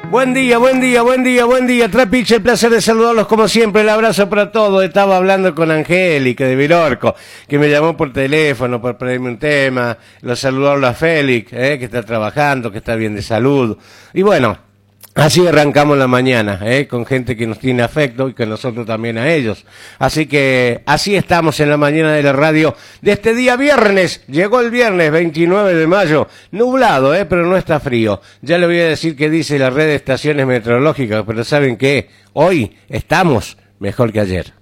Buen día, buen día, buen día, buen día. Trapiche, el placer de saludarlos como siempre. El abrazo para todos. Estaba hablando con Angélica de Vilorco, que me llamó por teléfono para pedirme un tema. Lo saludarlo a Félix, que está trabajando, que está bien de salud. Y bueno, así arrancamos la mañana, con gente que nos tiene afecto y que nosotros también a ellos. Así que así estamos en la mañana de la radio de este día viernes. Llegó el viernes 29 de mayo, nublado, pero no está frío. Ya le voy a decir qué dice la red de estaciones meteorológicas, pero ¿saben qué? Hoy estamos mejor que ayer.